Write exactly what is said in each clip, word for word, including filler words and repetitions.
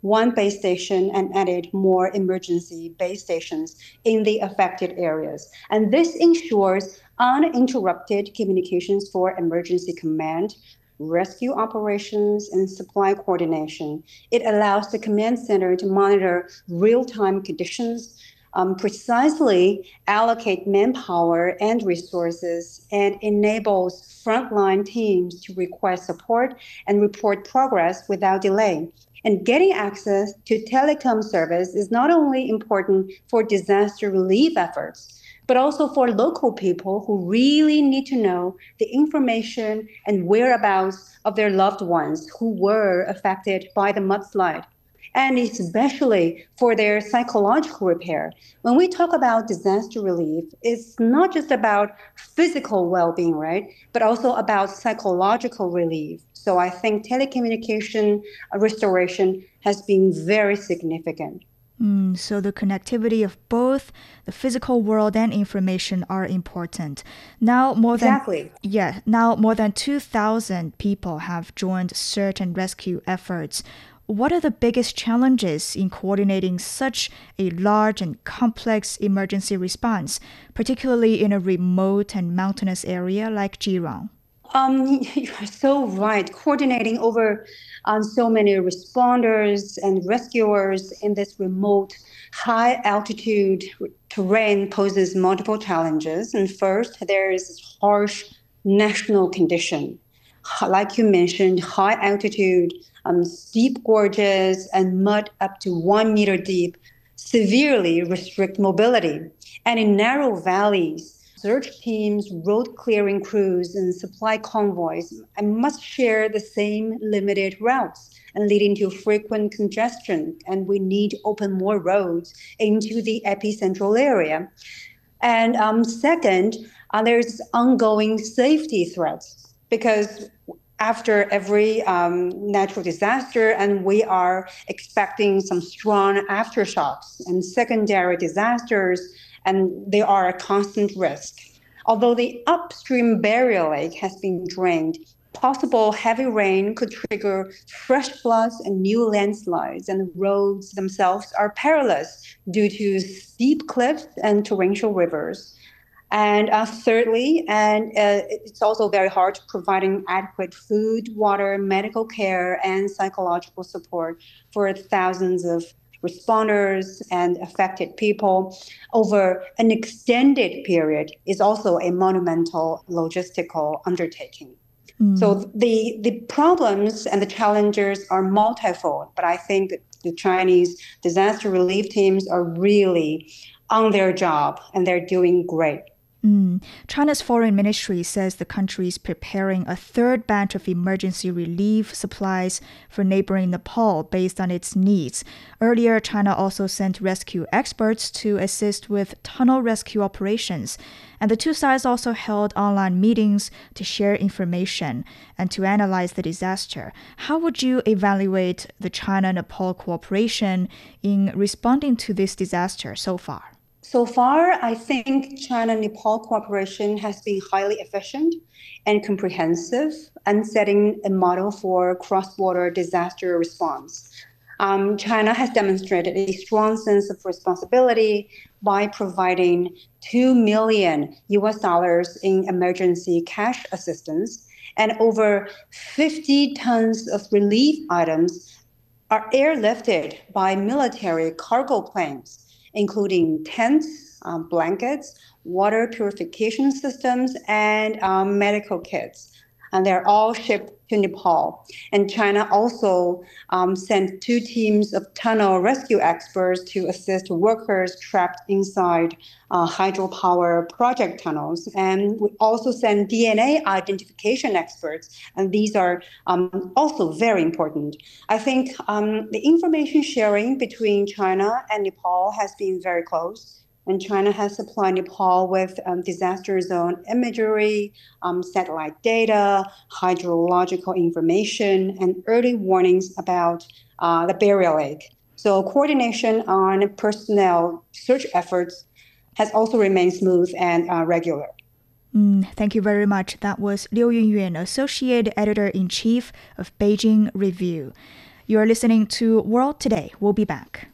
one base station and added more emergency base stations in the affected areas. And this ensures uninterrupted communications for emergency command, rescue operations, and supply coordination. It allows the command center to monitor real-time conditions, um, precisely allocate manpower and resources, and enables frontline teams to request support and report progress without delay. And getting access to telecom service is not only important for disaster relief efforts, but also for local people who really need to know the information and whereabouts of their loved ones who were affected by the mudslide, and especially for their psychological repair. When we talk about disaster relief, it's not just about physical well-being, right? But also about psychological relief. So I think telecommunication restoration has been very significant. Mm, so the connectivity of both the physical world and information are important. Now more exactly. than yeah, now more than two thousand people have joined search and rescue efforts. What are the biggest challenges in coordinating such a large and complex emergency response, particularly in a remote and mountainous area like Jirong? Um, you're so right. Coordinating over um, so many responders and rescuers in this remote, high altitude terrain poses multiple challenges. And first, there is harsh national condition. Like you mentioned, high altitude, um, steep gorges, and mud up to one meter deep severely restrict mobility. And in narrow valleys, search teams, road clearing crews, and supply convoys must share the same limited routes and leading to frequent congestion. And we need to open more roads into the epicentral area. And um, second, uh, there's ongoing safety threats because after every um, natural disaster, and we are expecting some strong aftershocks and secondary disasters, and they are a constant risk. Although the upstream Barrier Lake has been drained, possible heavy rain could trigger fresh floods and new landslides, and the roads themselves are perilous due to steep cliffs and torrential rivers. And uh, thirdly, and uh, it's also very hard providing adequate food, water, medical care, and psychological support for thousands of responders and affected people over an extended period is also a monumental logistical undertaking. Mm. So the, the problems and the challenges are multifold, but I think that the Chinese disaster relief teams are really on their job and they're doing great. Mm. China's foreign ministry says the country is preparing a third batch of emergency relief supplies for neighboring Nepal based on its needs. Earlier, China also sent rescue experts to assist with tunnel rescue operations. And the two sides also held online meetings to share information and to analyze the disaster. How would you evaluate the China-Nepal cooperation in responding to this disaster so far? So far, I think China-Nepal cooperation has been highly efficient and comprehensive and setting a model for cross-border disaster response. Um, China has demonstrated a strong sense of responsibility by providing two million U S dollars in emergency cash assistance, and over fifty tons of relief items are airlifted by military cargo planes, including tents, um, blankets, water purification systems, and um, medical kits. And they're all shipped to Nepal. And China also um, sent two teams of tunnel rescue experts to assist workers trapped inside uh, hydropower project tunnels. And we also sent D N A identification experts. And these are um, also very important. I think um, the information sharing between China and Nepal has been very close. And China has supplied Nepal with um, disaster zone imagery, um, satellite data, hydrological information, and early warnings about uh, the Barrier Lake. So coordination on personnel search efforts has also remained smooth and uh, regular. Mm, thank you very much. That was Liu Yunyuan, Associate Editor-in-Chief of Beijing Review. You're listening to World Today. We'll be back.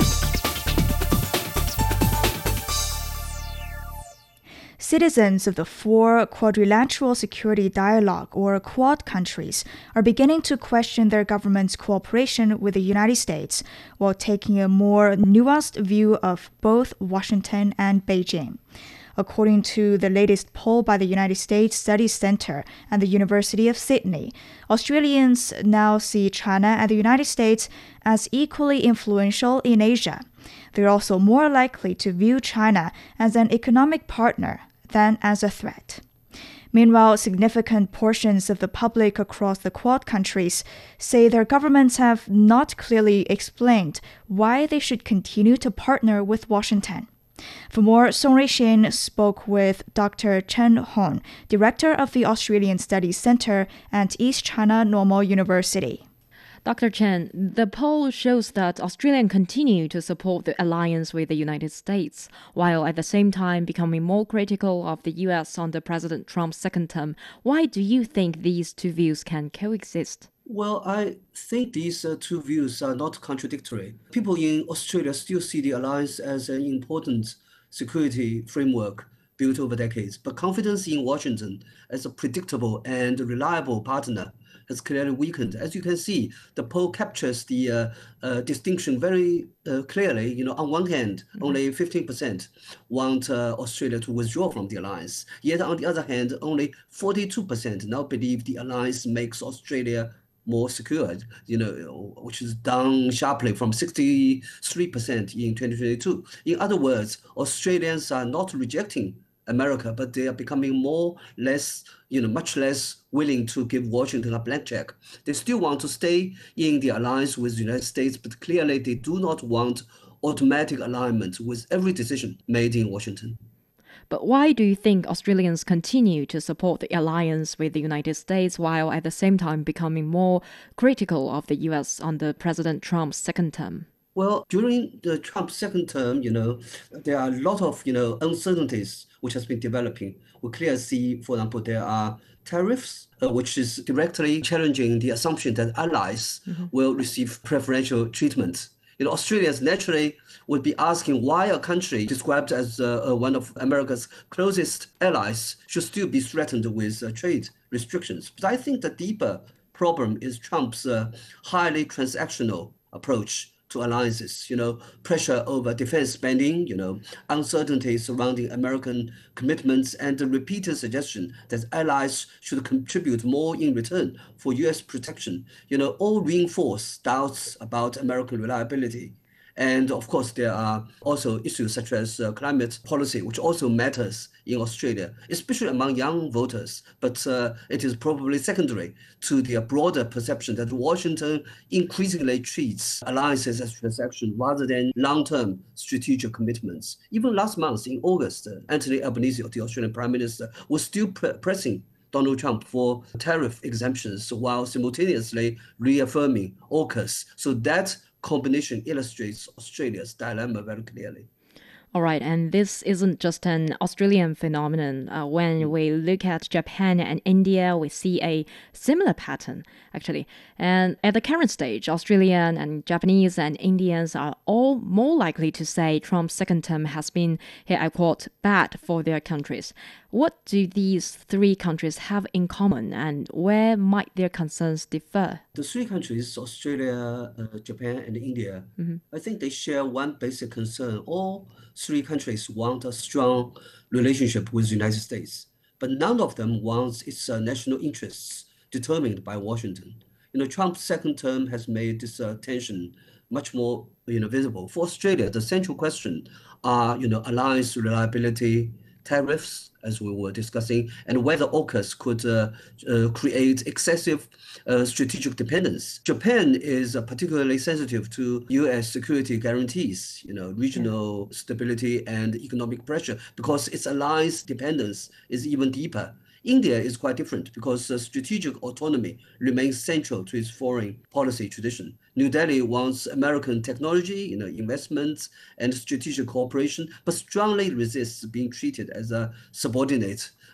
Citizens of the four Quadrilateral Security Dialogue, or Quad countries, are beginning to question their government's cooperation with the United States while taking a more nuanced view of both Washington and Beijing. According to the latest poll by the United States Studies Center and the University of Sydney, Australians now see China and the United States as equally influential in Asia. They're also more likely to view China as an economic partner than as a threat. Meanwhile, significant portions of the public across the Quad countries say their governments have not clearly explained why they should continue to partner with Washington. For more, Song Ruixin spoke with Doctor Chen Hong, director of the Australian Studies Centre at East China Normal University. Doctor Chen, the poll shows that Australia continue to support the alliance with the United States, while at the same time becoming more critical of the U S under President Trump's second term. Why do you think these two views can coexist? Well, I think these uh, two views are not contradictory. People in Australia still see the alliance as an important security framework built over decades, but confidence in Washington as a predictable and reliable partner has clearly weakened. As you can see, the poll captures the uh, uh, distinction very uh, clearly. You know, on one hand, mm-hmm. only fifteen percent want uh, Australia to withdraw from the alliance. Yet on the other hand, only forty-two percent now believe the alliance makes Australia more secure, you know, which is down sharply from sixty-three percent in twenty twenty-two. In other words, Australians are not rejecting America, but they are becoming more, less, you know, much less willing to give Washington a blank check. They still want to stay in the alliance with the United States, but clearly they do not want automatic alignment with every decision made in Washington. But why do you think Australians continue to support the alliance with the United States while at the same time becoming more critical of the U S under President Trump's second term? Well, during the Trump's second term, you know, there are a lot of, you know, uncertainties which has been developing. We clearly see, for example, there are tariffs, uh, which is directly challenging the assumption that allies mm-hmm. will receive preferential treatment. You know, Australians naturally would be asking why a country described as uh, uh, one of America's closest allies should still be threatened with uh, trade restrictions. But I think the deeper problem is Trump's uh, highly transactional approach to alliances, you know, pressure over defense spending, you know, uncertainty surrounding American commitments, and the repeated suggestion that allies should contribute more in return for U S protection, you know, all reinforce doubts about American reliability. And of course, there are also issues such as uh, climate policy, which also matters in Australia, especially among young voters. But uh, it is probably secondary to the broader perception that Washington increasingly treats alliances as transactions rather than long-term strategic commitments. Even last month in August, uh, Anthony Albanese, the Australian Prime Minister, was still pre- pressing Donald Trump for tariff exemptions while simultaneously reaffirming AUKUS. So that combination illustrates Australia's dilemma very clearly. All right, and this isn't just an Australian phenomenon. Uh, when we look at Japan and India, we see a similar pattern, actually. And at the current stage, Australian and Japanese and Indians are all more likely to say Trump's second term has been, here I quote, bad for their countries. What do these three countries have in common, and where might their concerns differ? The three countries, Australia, uh, Japan, and India, mm-hmm. I think they share one basic concern. All three countries want a strong relationship with the United States, but none of them wants its uh, national interests determined by Washington. You know, Trump's second term has made this uh, tension much more, you know, visible. For Australia, the central question are, you know, alliance reliability, tariffs, as we were discussing, and whether AUKUS could uh, uh, create excessive uh, strategic dependence. Japan is uh, particularly sensitive to U S security guarantees, you know, regional yeah. stability and economic pressure, because its alliance dependence is even deeper. India is quite different because uh, strategic autonomy remains central to its foreign policy tradition. New Delhi wants American technology, you know, investments and strategic cooperation, but strongly resists being treated as a subordinate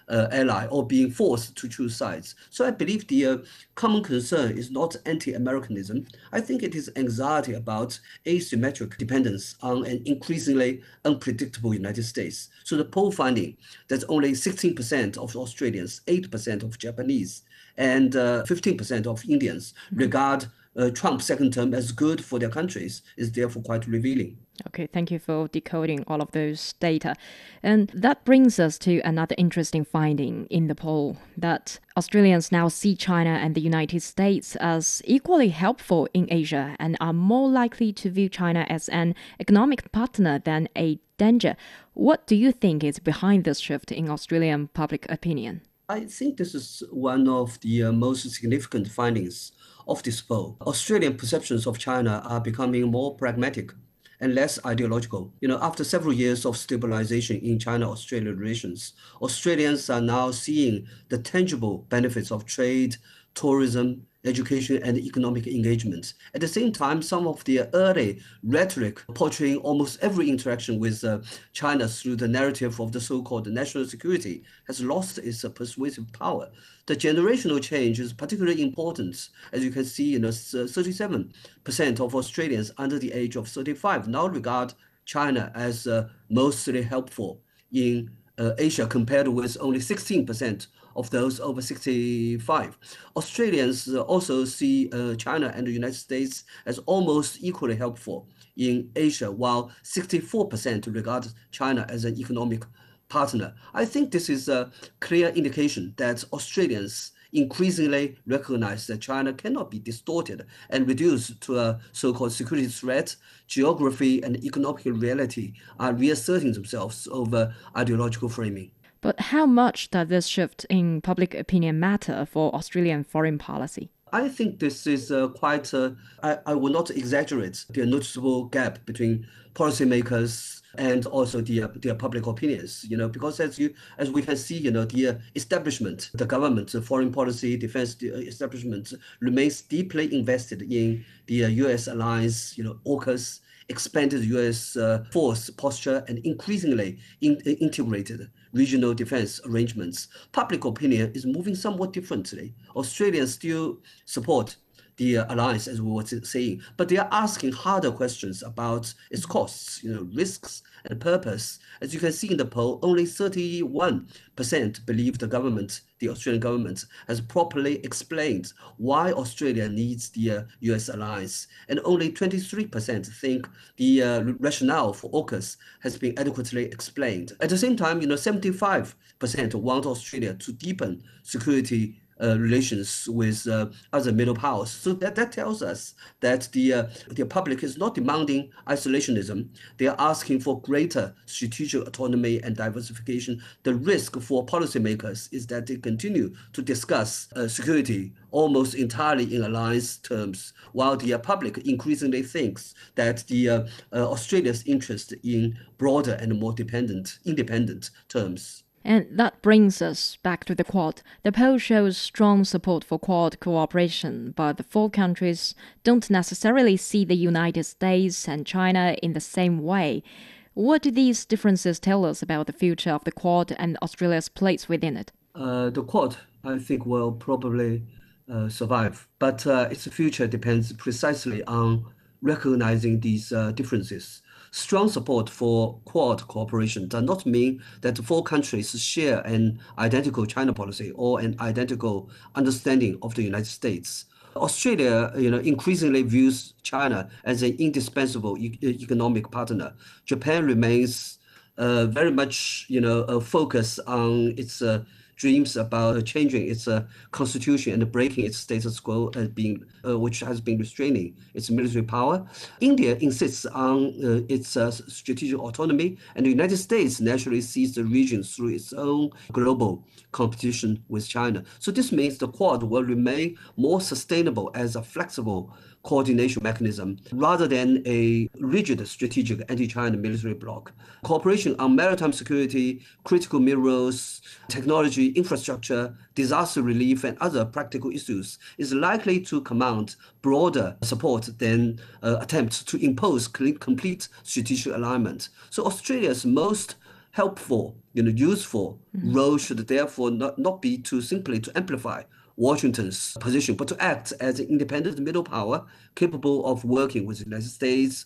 uh, ally or being forced to choose sides. So I believe the uh, common concern is not anti-Americanism. I think it is anxiety about asymmetric dependence on an increasingly unpredictable United States. So the poll finding that only sixteen percent of Australians, eight percent of Japanese, and uh, fifteen percent of Indians regard uh, Trump's second term as good for their countries is therefore quite revealing. Okay, thank you for decoding all of those data. And that brings us to another interesting finding in the poll, that Australians now see China and the United States as equally helpful in Asia and are more likely to view China as an economic partner than a danger. What do you think is behind this shift in Australian public opinion? I think this is one of the uh, most significant findings of this poll. Australian perceptions of China are becoming more pragmatic and less ideological. You know, after several years of stabilization in China-Australia relations, Australians are now seeing the tangible benefits of trade, tourism, education, and economic engagement. At the same time, some of the early rhetoric portraying almost every interaction with uh, China through the narrative of the so-called national security has lost its uh, persuasive power. The generational change is particularly important. As you can see, you know, thirty-seven percent of Australians under the age of thirty-five now regard China as uh, mostly helpful in uh, Asia, compared with only sixteen percent of those over sixty-five. Australians also see uh, China and the United States as almost equally helpful in Asia, while sixty-four percent regard China as an economic partner. I think this is a clear indication that Australians increasingly recognize that China cannot be distorted and reduced to a so-called security threat. Geography and economic reality are reasserting themselves over ideological framing. But how much does this shift in public opinion matter for Australian foreign policy? I think this is uh, quite, uh, I, I will not exaggerate the noticeable gap between policymakers and also the, uh, their public opinions, you know, because as you as we can see, you know, the uh, establishment, the government, the foreign policy, defense establishment remains deeply invested in the uh, U S alliance, you know, AUKUS, expanded U S uh, force posture, and increasingly in, integrated regional defense arrangements. Public opinion is moving somewhat differently. Australians still support the uh, alliance, as we were saying, but they are asking harder questions about its costs, you know, risks and purpose. As you can see in the poll, only thirty-one percent believe the government, the Australian government, has properly explained why Australia needs the uh, U S alliance, and only twenty-three percent think the uh, rationale for AUKUS has been adequately explained. At the same time, you know, seventy-five percent want Australia to deepen security Uh, relations with uh, other middle powers. So that, that tells us that the, uh, the public is not demanding isolationism. They are asking for greater strategic autonomy and diversification. The risk for policymakers is that they continue to discuss uh, security almost entirely in alliance terms, while the uh, public increasingly thinks that the uh, uh, Australia's interest in broader and more dependent, independent terms. And that brings us back to the Quad. The poll shows strong support for Quad cooperation, but the four countries don't necessarily see the United States and China in the same way. What do these differences tell us about the future of the Quad and Australia's place within it? Uh, the Quad, I think, will probably uh, survive, but uh, its future depends precisely on recognizing these uh, differences. Strong support for Quad cooperation does not mean that the four countries share an identical China policy or an identical understanding of the United States. Australia, you know, increasingly views China as an indispensable e- economic partner. Japan remains uh, very much, you know, uh, focused on its uh, dreams about changing its uh, constitution and breaking its status quo, as being uh, which has been restraining its military power. India insists on uh, its uh, strategic autonomy, and the United States naturally sees the region through its own global competition with China. So this means the Quad will remain more sustainable as a flexible coordination mechanism rather than a rigid strategic anti-China military bloc. Cooperation on maritime security, critical minerals, technology, infrastructure, disaster relief, and other practical issues is likely to command broader support than uh, attempts to impose complete strategic alignment. So Australia's most helpful, you know, useful mm-hmm. role should therefore not, not be to simply to amplify Washington's position, but to act as an independent middle power capable of working with the United States,